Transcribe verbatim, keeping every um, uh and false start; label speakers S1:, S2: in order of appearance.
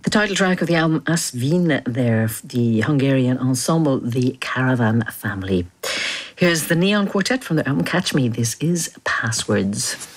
S1: The title track of the album As Vin there, the Hungarian ensemble The Caravan Family. Here's the Neon Quartet from their album Catch Me. This is Passwords.